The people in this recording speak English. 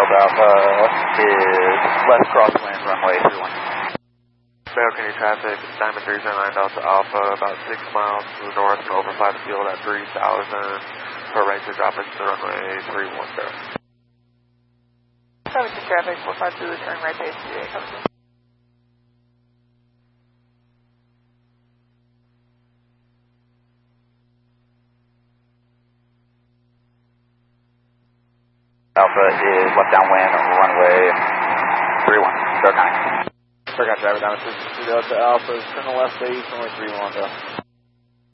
Delta Alpha is west crosswind runway 31. Fair Kenny traffic, Diamond 309 Delta Alpha, about 6 miles to the north and over fly the field at 3,000. For right to drop it to the runway 31 there. 72 traffic, 452, turn right base 38, comes in. Alpha is left downwind on runway 31, Fair County. Fair County driver, Diamond 362 Delta Alpha, turn left base, runway 31,